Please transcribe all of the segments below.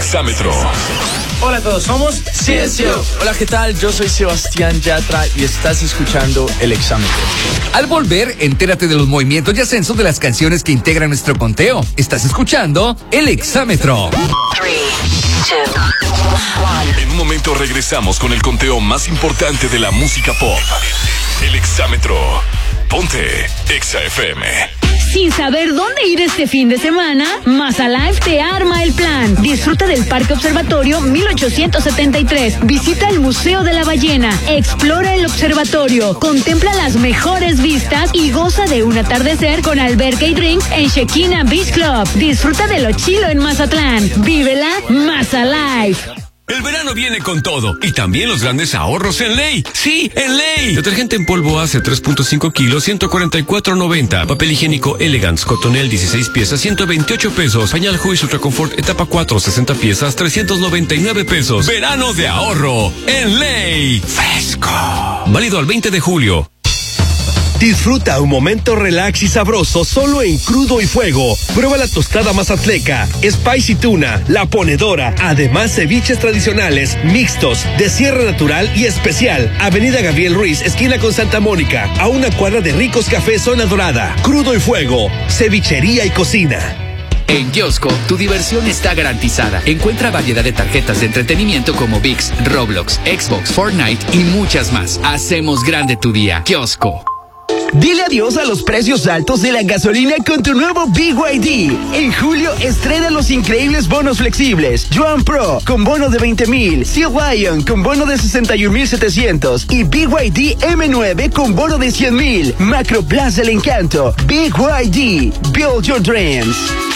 Exámetro. Hola a todos, somos CSO. Hola, ¿qué tal? Yo soy Sebastián Yatra y estás escuchando El Exámetro. Al volver, entérate de los movimientos y ascensos de las canciones que integran nuestro conteo. Estás escuchando El Exámetro. 3, 2, 1. En un momento regresamos con el conteo más importante de la música pop. El Exámetro. Ponte Exa FM. Sin saber dónde ir este fin de semana, Mazalife te arma el plan. Disfruta del Parque Observatorio 1873. Visita el Museo de la Ballena. Explora el observatorio. Contempla las mejores vistas y goza de un atardecer con alberca y drinks en Shekinah Beach Club. Disfruta de lo chilo en Mazatlán. Vívela Mazalife. El verano viene con todo y también los grandes ahorros en Ley. Sí, en Ley. Detergente en polvo Ace 3.5 kilos, 144.90. Papel higiénico Elegance Cotonel 16 piezas, 128 pesos. Pañal Huish Ultra Comfort etapa 4, 60 piezas, 399 pesos. Verano de ahorro en Ley. Fresco. Válido al 20 de julio. Disfruta un momento relax y sabroso solo en Crudo y Fuego. Prueba la tostada mazatleca, spicy tuna, la ponedora, además ceviches tradicionales, mixtos, de sierra natural y especial. Avenida Gabriel Ruiz, esquina con Santa Mónica, a una cuadra de Ricos Café Zona Dorada. Crudo y Fuego, cevichería y cocina. En Kiosco, tu diversión está garantizada. Encuentra variedad de tarjetas de entretenimiento como ViX, Roblox, Xbox, Fortnite y muchas más. Hacemos grande tu día. Kiosco. Dile adiós a los precios altos de la gasolina con tu nuevo BYD. En julio estrena los increíbles bonos flexibles. Yuan Pro con bono de 20,000, Sea Lion con bono de 61,700 y BYD M9 con bono de 100,000. Macro Plus del Encanto. BYD. Build your dreams.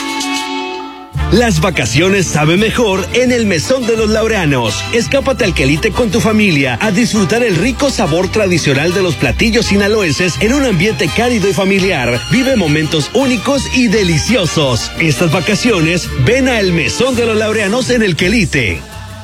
Las vacaciones saben mejor en el Mesón de los Laureanos. Escápate al Quelite con tu familia a disfrutar el rico sabor tradicional de los platillos sinaloenses en un ambiente cálido y familiar. Vive momentos únicos y deliciosos. Estas vacaciones, ven a el Mesón de los Laureanos en el Quelite.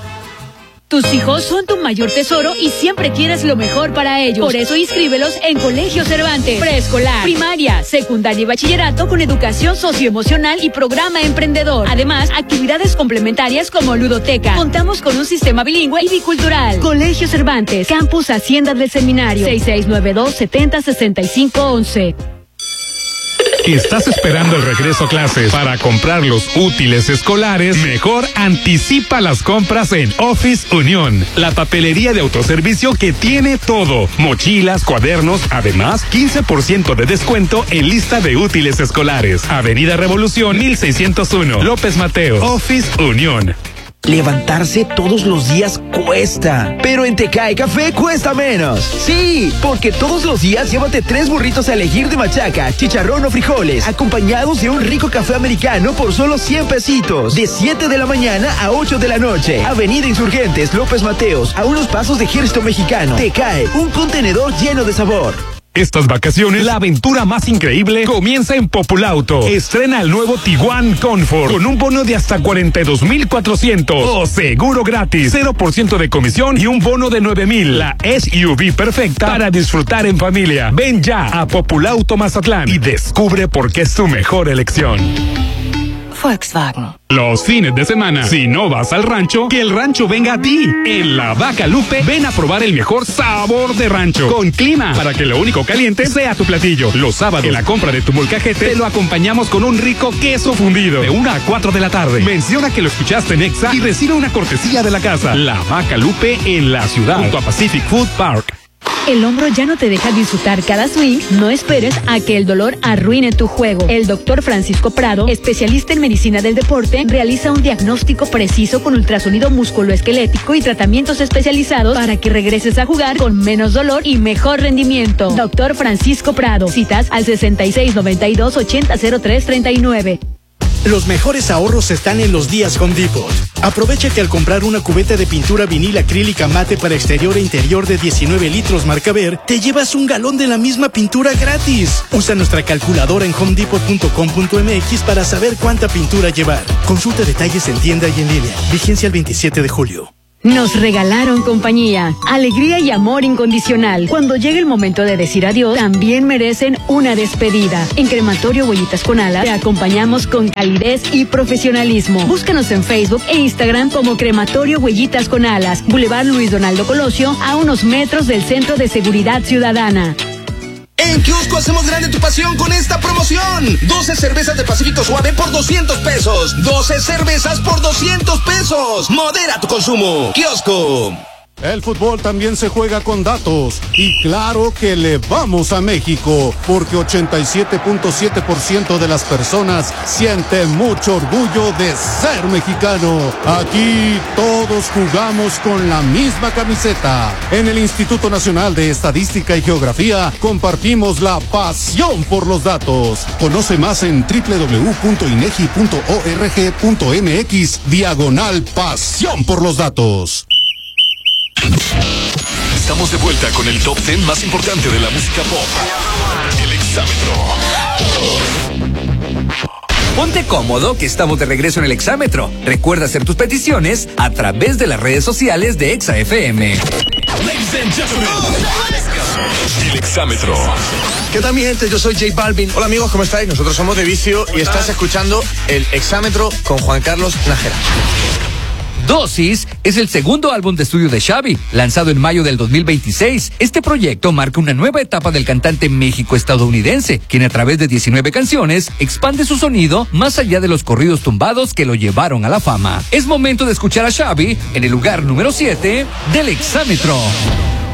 Tus hijos son tu mayor tesoro y siempre quieres lo mejor para ellos. Por eso inscríbelos en Colegio Cervantes. Preescolar, primaria, secundaria y bachillerato con educación socioemocional y programa emprendedor. Además, actividades complementarias como ludoteca. Contamos con un sistema bilingüe y bicultural. Colegio Cervantes, Campus Hacienda del Seminario. 6692-706511. ¿Estás esperando el regreso a clases para comprar los útiles escolares? Mejor anticipa las compras en Office Unión, la papelería de autoservicio que tiene todo. Mochilas, cuadernos, además 15% de descuento en lista de útiles escolares. Avenida Revolución 1601, López Mateos, Office Unión. Levantarse todos los días cuesta, pero en Tecae Café cuesta menos. Sí, porque todos los días llévate 3 burritos a elegir de machaca, chicharrón o frijoles, acompañados de un rico café americano por solo 100 pesitos. De 7 de la mañana a 8 de la noche. Avenida Insurgentes, López Mateos, a unos pasos de Ejército Mexicano. Tecae, un contenedor lleno de sabor. Estas vacaciones, la aventura más increíble comienza en Populauto. Estrena el nuevo Tiguan Comfort con un bono de hasta 42,400 o seguro gratis, 0% de comisión y un bono de 9,000. La SUV perfecta para disfrutar en familia. Ven ya a Populauto Mazatlán y descubre por qué es tu mejor elección. Volkswagen. Los fines de semana, si no vas al rancho, que el rancho venga a ti. En la Vaca Lupe, ven a probar el mejor sabor de rancho, con clima, para que lo único caliente sea tu platillo. Los sábados, en la compra de tu molcajete, te lo acompañamos con un rico queso fundido, de 1 a 4 de la tarde. Menciona que lo escuchaste en Exa y recibe una cortesía de la casa. La Vaca Lupe en la ciudad, junto a Pacific Food Park. El hombro ya no te deja disfrutar cada swing. No esperes a que el dolor arruine tu juego. El doctor Francisco Prado, especialista en medicina del deporte, realiza un diagnóstico preciso con ultrasonido musculoesquelético y tratamientos especializados para que regreses a jugar con menos dolor y mejor rendimiento. Doctor Francisco Prado. Citas al 6692-800339. Los mejores ahorros están en los días Home Depot. Aprovecha que al comprar una cubeta de pintura vinil acrílica mate para exterior e interior de 19 litros marca Ver, te llevas un galón de la misma pintura gratis. Usa nuestra calculadora en homedepot.com.mx para saber cuánta pintura llevar. Consulta detalles en tienda y en línea. Vigencia el 27 de julio. Nos regalaron compañía, alegría y amor incondicional. Cuando llegue el momento de decir adiós, también merecen una despedida. En Crematorio Huellitas con Alas te acompañamos con calidez y profesionalismo. Búscanos en Facebook e Instagram como Crematorio Huellitas con Alas, Boulevard Luis Donaldo Colosio, a unos metros del Centro de Seguridad Ciudadana. En Kiosco hacemos grande tu pasión con esta promoción. 12 cervezas de Pacífico Suave por 200 pesos. 12 cervezas por 200 pesos. Modera tu consumo. Kiosco. El fútbol también se juega con datos. Y claro que le vamos a México, porque 87.7% de las personas sienten mucho orgullo de ser mexicano. Aquí todos jugamos con la misma camiseta. En el Instituto Nacional de Estadística y Geografía compartimos la pasión por los datos. Conoce más en www.inegi.org.mx/pasión por los datos. Estamos de vuelta con el Top 10 más importante de la música pop. El Exámetro. Ponte cómodo que estamos de regreso en el Exámetro. Recuerda hacer tus peticiones a través de las redes sociales de Exa FM. Ladies and gentlemen, el Exámetro. ¿Qué tal, mi gente? Yo soy J Balvin. Hola, amigos, ¿cómo estáis? Nosotros somos De Vicio y estás escuchando el Exámetro con Juan Carlos Nájera. Dosis es el segundo álbum de estudio de Xavi, lanzado en mayo del 2026. Este proyecto marca una nueva etapa del cantante México-estadounidense, quien a través de 19 canciones expande su sonido más allá de los corridos tumbados que lo llevaron a la fama. Es momento de escuchar a Xavi en el lugar número 7 del Exámetro.